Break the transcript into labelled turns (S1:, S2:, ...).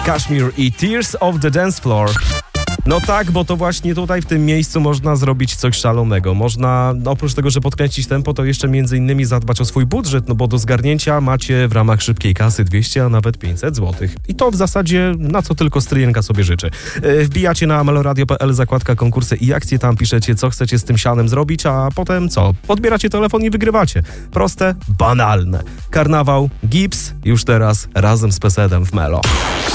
S1: Kashmir i Tears of the Dance Floor. No tak, bo to właśnie tutaj w tym miejscu można zrobić coś szalonego. Można, oprócz tego, że podkręcić tempo, to jeszcze między innymi zadbać o swój budżet, no bo do zgarnięcia macie w ramach szybkiej kasy 200, a nawet 500 zł. I to w zasadzie na co tylko stryjenka sobie życzy. Wbijacie na meloradio.pl, zakładka konkursy i akcje, tam piszecie, co chcecie z tym sianem zrobić, a potem co? Odbieracie telefon i wygrywacie. Proste, banalne. Karnawał, Gips, już teraz razem z Pesedem w Melo.